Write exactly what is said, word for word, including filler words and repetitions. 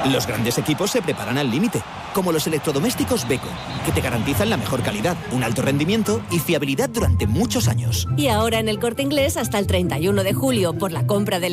Los grandes equipos se preparan al límite, como los electrodomésticos Beko, que te garantizan la mejor calidad, un alto rendimiento y fiabilidad durante muchos años. Y ahora en el Corte Inglés hasta el treinta y uno de julio, por la compra de